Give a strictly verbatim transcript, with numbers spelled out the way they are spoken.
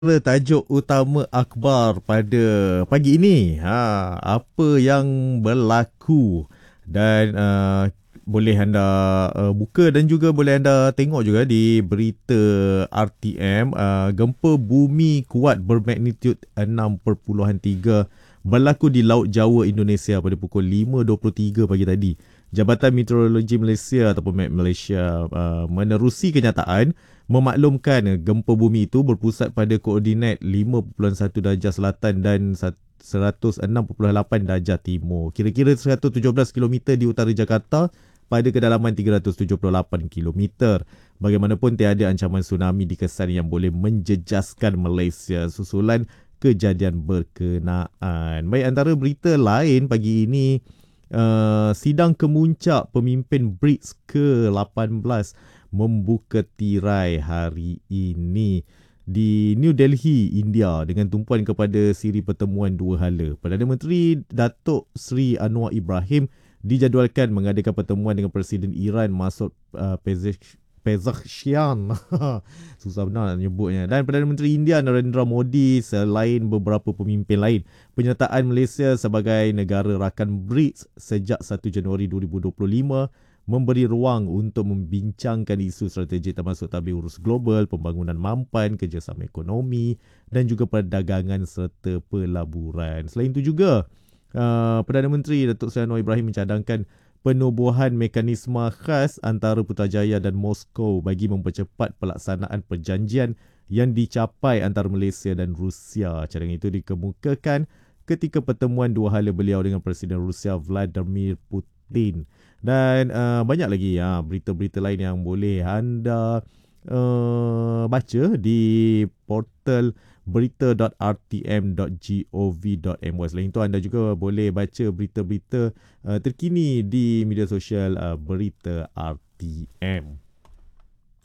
Tajuk utama akhbar pada pagi ini, ha, apa yang berlaku dan uh, boleh anda uh, buka dan juga boleh anda tengok juga di berita R T M. Uh, gempa bumi kuat bermagnitud enam perpuluhan tiga berlaku di Laut Jawa Indonesia pada pukul lima dua puluh tiga pagi tadi. Jabatan Meteorologi Malaysia ataupun Met Malaysia uh, menerusi kenyataan memaklumkan gempa bumi itu berpusat pada koordinat lima perpuluhan satu darjah selatan dan seratus enam perpuluhan lapan darjah timur. Kira-kira seratus tujuh belas kilometer di utara Jakarta pada kedalaman tiga ratus tujuh puluh lapan kilometer. Bagaimanapun tiada ancaman tsunami dikesan yang boleh menjejaskan Malaysia susulan kejadian berkenaan. Baik, antara berita lain pagi ini, uh, sidang kemuncak pemimpin BRICS ke lapan belas membuka tirai hari ini di New Delhi, India, dengan tumpuan kepada siri pertemuan dua hala. Perdana Menteri Datuk Seri Anwar Ibrahim dijadualkan mengadakan pertemuan dengan Presiden Iran Masoud uh, Pezeshkian. Susah benar nak nyebutnya. Dan Perdana Menteri India Narendra Modi selain beberapa pemimpin lain. Penyertaan Malaysia sebagai negara rakan BRICS sejak satu Januari dua ribu dua puluh lima memberi ruang untuk membincangkan isu strategik termasuk tabir urus global, pembangunan mampan, kerjasama ekonomi dan juga perdagangan serta pelaburan. Selain itu juga, uh, Perdana Menteri Datuk Seri Anwar Ibrahim mencadangkan penubuhan mekanisme khas antara Putrajaya dan Moskow bagi mempercepat pelaksanaan perjanjian yang dicapai antara Malaysia dan Rusia. Cadangan itu dikemukakan ketika pertemuan dua hala beliau dengan Presiden Rusia Vladimir Putin. Dan uh, banyak lagi ya, berita-berita lain yang boleh anda uh, baca di portal berita dot r t m dot gov dot my. Selain itu anda juga boleh baca berita-berita uh, terkini di media sosial uh, Berita R T M.